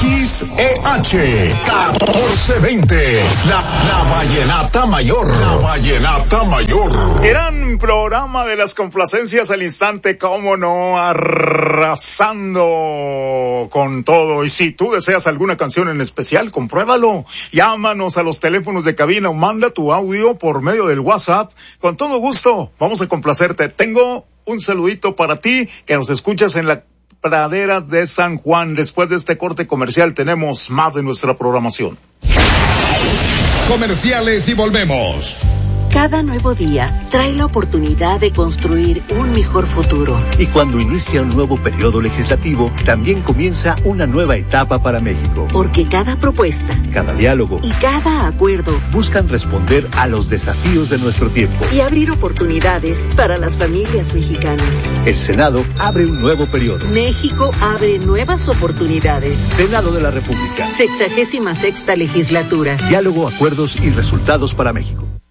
XEH 1420, la Vallenata Mayor. La Vallenata Mayor. Gran programa de las complacencias al instante, cómo no, arrasando con todo. Y si tú deseas alguna canción en especial, compruébalo. Llámanos a los teléfonos de cabina o manda tu audio por medio del WhatsApp. Con todo gusto, vamos a complacerte. Tengo un saludito para ti que nos escuchas en la praderas de San Juan. Después de este corte comercial tenemos más de nuestra programación. Comerciales y volvemos. Cada nuevo día trae la oportunidad de construir un mejor futuro. Y cuando inicia un nuevo periodo legislativo, también comienza una nueva etapa para México. Porque cada propuesta, cada diálogo y cada acuerdo buscan responder a los desafíos de nuestro tiempo y abrir oportunidades para las familias mexicanas. El Senado abre un nuevo periodo. México abre nuevas oportunidades. Senado de la República. 66ª legislatura. Diálogo, acuerdos y resultados para México.